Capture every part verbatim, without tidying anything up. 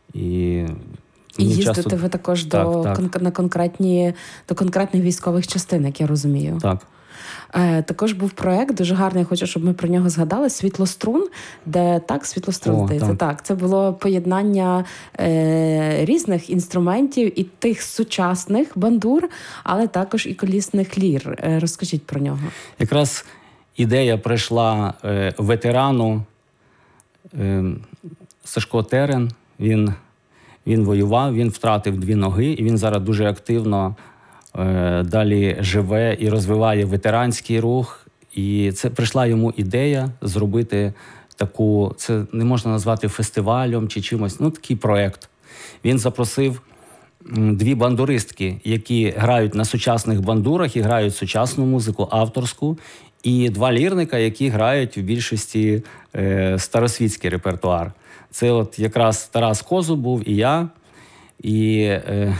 І, І їздите часто... ви також так, до, так. Кон- на конкретні, до конкретних військових частин, як я розумію. Так. Е, також був проєкт, дуже гарний, хочу, щоб ми про нього згадали, «Світлострун», де так, «Світлострун», О, здається, так. так. Це було поєднання е, різних інструментів і тих сучасних бандур, але також і колісних лір. Е, розкажіть про нього. Якраз ідея прийшла е, ветерану е, Сашко Терен. Він, він воював, він втратив дві ноги, і він зараз дуже активно е, далі живе і розвиває ветеранський рух. І це прийшла йому ідея зробити таку, це не можна назвати фестивалем чи чимось, ну такий проєкт. Він запросив дві бандуристки, які грають на сучасних бандурах і грають сучасну музику, авторську, і два лірника, які грають в більшості е, старосвітський репертуар. Це от якраз Тарас Козуб був і я, і е,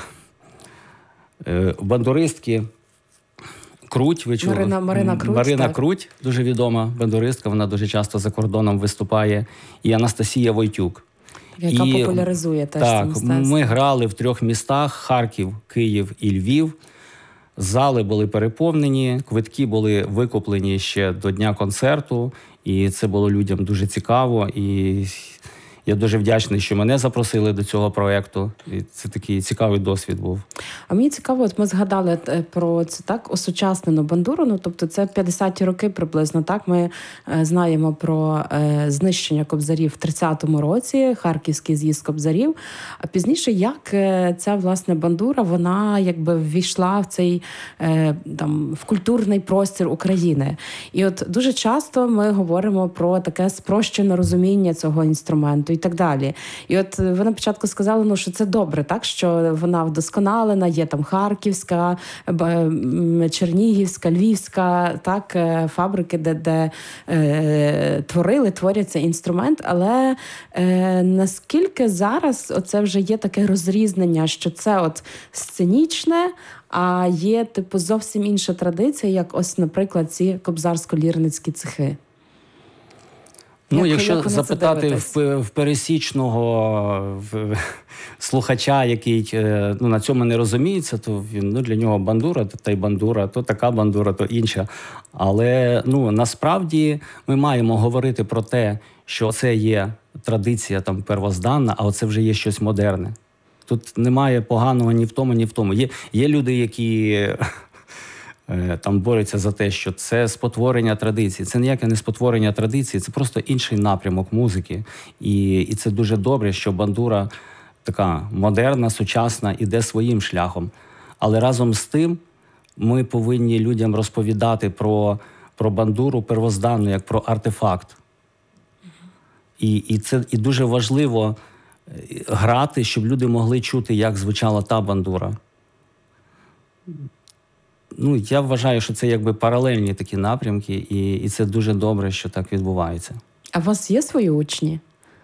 е, бандуристки Круть, ви чули? Марина, Марина Круть. Марина так. Круть, дуже відома бандуристка, вона дуже часто за кордоном виступає, і Анастасія Войтюк. Яка і, популяризує теж так, це мистецтво. ми грали в трьох містах: Харків, Київ і Львів. Зали були переповнені, квитки були викуплені ще до дня концерту, і це було людям дуже цікаво. І я дуже вдячний, що мене запросили до цього проєкту. І це такий цікавий досвід був. А мені цікаво, от ми згадали про це так, осучаснену бандуру, ну, тобто це п'ятдесяті роки приблизно, так? Ми е, знаємо про е, знищення кобзарів в тридцятому році, Харківський з'їзд кобзарів, а пізніше як е, ця, власне, бандура, вона якби ввійшла в цей, е, там, в культурний простір України. І от дуже часто ми говоримо про таке спрощене розуміння цього інструменту і так далі. І от ви на початку сказали, ну, що це добре, так, що вона вдосконалена, є там Харківська, Чернігівська, Львівська, так, фабрики, де, де е, творили, творять цей інструмент, але е, наскільки зараз оце вже є таке розрізнення, що це от сценічне, а є, типу, зовсім інша традиція, як ось, наприклад, ці кобзарсько-лірницькі цехи? Ну, Як, якщо як запитати в, в пересічного в, слухача, який ну, на цьому не розуміється, то він, ну, для нього бандура, то та й бандура, то така бандура, то інша. Але ну, насправді ми маємо говорити про те, що це є традиція там, первозданна, а оце вже є щось модерне. Тут немає поганого ні в тому, ні в тому. Є, є люди, які там борються за те, що це спотворення традиції. Це ніяке не спотворення традиції, це просто інший напрямок музики. І, і це дуже добре, що бандура така модерна, сучасна, іде своїм шляхом. Але разом з тим ми повинні людям розповідати про, про бандуру первозданну, як про артефакт. І, і це і дуже важливо грати, щоб люди могли чути, як звучала та бандура. Ну, я вважаю, що це якби паралельні такі напрямки, і, і це дуже добре, що так відбувається. А у вас є свої учні?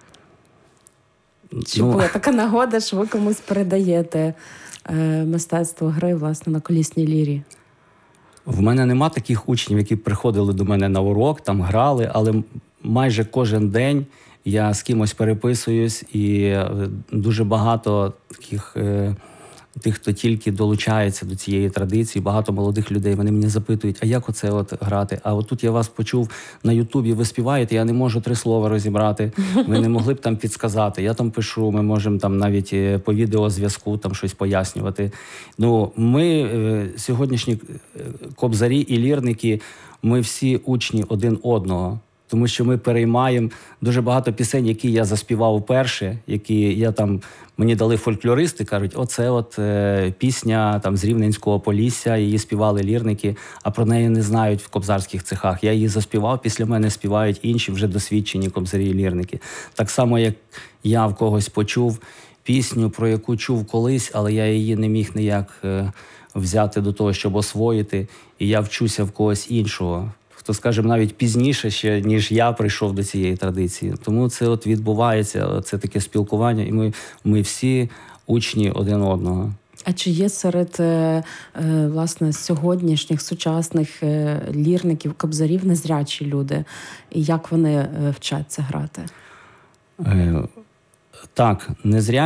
Чи ну, була така нагода, що ви комусь передаєте е, мистецтво гри, власне, на колісній лірі? В мене нема таких учнів, які приходили до мене на урок, там грали, але майже кожен день я з кимось переписуюсь, і дуже багато таких... Е, тих, хто тільки долучається до цієї традиції, багато молодих людей, вони мене запитують, а як оце от грати? А от тут я вас почув на Ютубі, ви співаєте, я не можу три слова розібрати, ви не могли б там підсказати. Я там пишу, ми можемо там навіть по відеозв'язку там щось пояснювати. Ну, ми, е, сьогоднішні кобзарі і лірники, ми всі учні один одного. Тому що ми переймаємо дуже багато пісень, які я заспівав вперше, які я там, мені дали фольклористи, кажуть, оце от е, пісня там з Рівненського Полісся, її співали лірники, а про неї не знають в кобзарських цехах. Я її заспівав, після мене співають інші вже досвідчені кобзарі і лірники. Так само, як я в когось почув пісню, про яку чув колись, але я її не міг ніяк е, взяти до того, щоб освоїти, і я вчуся в когось іншого. Хто, скажімо, навіть пізніше ще, ніж я прийшов до цієї традиції. Тому це от відбувається, це таке спілкування, і ми, ми всі учні один одного. А чи є серед, е, е, власне, сьогоднішніх сучасних е, лірників, кобзарів незрячі люди? І як вони е, вчаться грати? Е, так, незрячі.